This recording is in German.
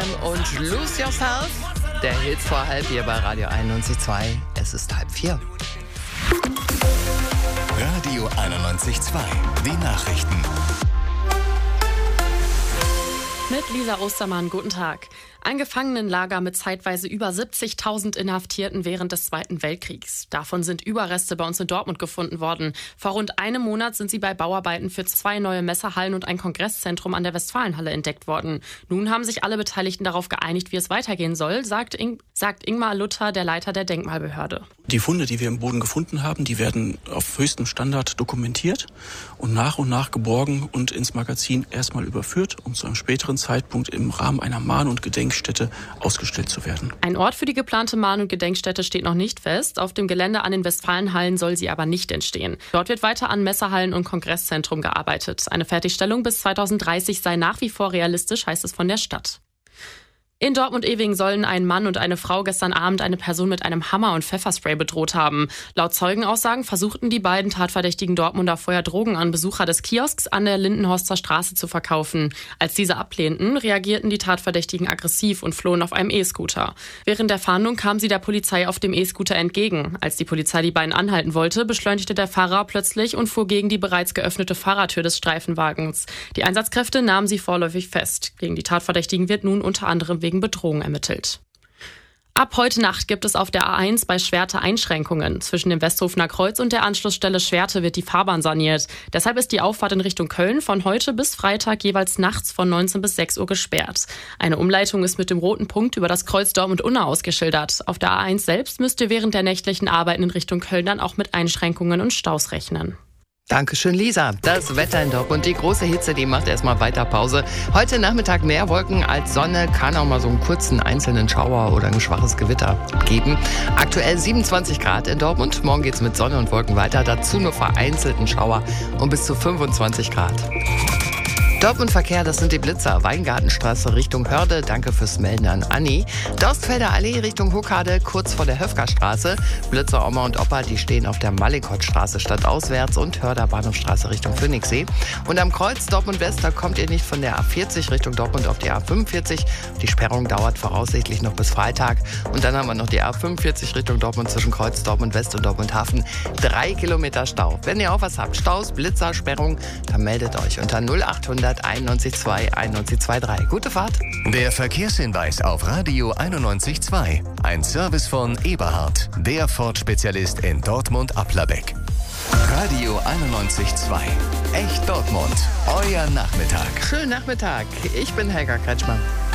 und Lose Yourself. Der Hit vor halb hier bei Radio 91.2. Es ist 3:30. Radio 91.2. Die Nachrichten. Mit Lisa Ostermann, guten Tag. Ein Gefangenenlager mit zeitweise über 70.000 Inhaftierten während des Zweiten Weltkriegs. Davon sind Überreste bei uns in Dortmund gefunden worden. Vor rund einem Monat sind sie bei Bauarbeiten für 2 neue Messehallen und ein Kongresszentrum an der Westfalenhalle entdeckt worden. Nun haben sich alle Beteiligten darauf geeinigt, wie es weitergehen soll, sagt Ingmar Luther, der Leiter der Denkmalbehörde. Die Funde, die wir im Boden gefunden haben, die werden auf höchstem Standard dokumentiert und nach geborgen und ins Magazin erstmal überführt, um zu einem späteren Zeitpunkt im Rahmen einer Mahn- und Gedenkstätte ausgestellt zu werden. Ein Ort für die geplante Mahn- und Gedenkstätte steht noch nicht fest. Auf dem Gelände an den Westfalenhallen soll sie aber nicht entstehen. Dort wird weiter an Messehallen und Kongresszentrum gearbeitet. Eine Fertigstellung bis 2030 sei nach wie vor realistisch, heißt es von der Stadt. In Dortmund-Eving sollen ein Mann und eine Frau gestern Abend eine Person mit einem Hammer und Pfefferspray bedroht haben. Laut Zeugenaussagen versuchten die beiden tatverdächtigen Dortmunder vorher Drogen an Besucher des Kiosks an der Lindenhorster Straße zu verkaufen. Als diese ablehnten, reagierten die Tatverdächtigen aggressiv und flohen auf einem E-Scooter. Während der Fahndung kamen sie der Polizei auf dem E-Scooter entgegen. Als die Polizei die beiden anhalten wollte, beschleunigte der Fahrer plötzlich und fuhr gegen die bereits geöffnete Fahrertür des Streifenwagens. Die Einsatzkräfte nahmen sie vorläufig fest. Gegen die Tatverdächtigen wird nun unter anderem wegen Bedrohung ermittelt. Ab heute Nacht gibt es auf der A1 bei Schwerte Einschränkungen. Zwischen dem Westhofener Kreuz und der Anschlussstelle Schwerte wird die Fahrbahn saniert. Deshalb ist die Auffahrt in Richtung Köln von heute bis Freitag jeweils nachts von 19 bis 6 Uhr gesperrt. Eine Umleitung ist mit dem roten Punkt über das Kreuz Dortmund-Unna ausgeschildert. Auf der A1 selbst müsst ihr während der nächtlichen Arbeiten in Richtung Köln dann auch mit Einschränkungen und Staus rechnen. Dankeschön, Lisa. Das Wetter in Dortmund, die große Hitze, die macht erstmal weiter Pause. Heute Nachmittag mehr Wolken als Sonne, kann auch mal so einen kurzen einzelnen Schauer oder ein schwaches Gewitter geben. Aktuell 27 Grad in Dortmund. Morgen geht's mit Sonne und Wolken weiter. Dazu nur vereinzelten Schauer und bis zu 25 Grad. Dortmund-Verkehr, das sind die Blitzer. Weingartenstraße Richtung Hörde, danke fürs Melden an Anni. Dorstfelder Allee Richtung Huckade, kurz vor der Höfgerstraße. Blitzer Oma und Opa, die stehen auf der Malikottstraße stadtauswärts und Hörder Bahnhofstraße Richtung Phoenixsee. Und am Kreuz Dortmund-West, da kommt ihr nicht von der A40 Richtung Dortmund auf die A45. Die Sperrung dauert voraussichtlich noch bis Freitag. Und dann haben wir noch die A45 Richtung Dortmund zwischen Kreuz Dortmund-West und Dortmund-Hafen. 3 Kilometer Stau. Wenn ihr auch was habt, Staus, Blitzer, Sperrung, dann meldet euch unter 0800 91.2 91.23. Gute Fahrt. Der Verkehrshinweis auf Radio 91.2. Ein Service von Eberhard, der Ford-Spezialist in Dortmund-Applerbeck. Radio 91.2. Echt Dortmund. Euer Nachmittag. Schönen Nachmittag. Ich bin Helga Kretschmann.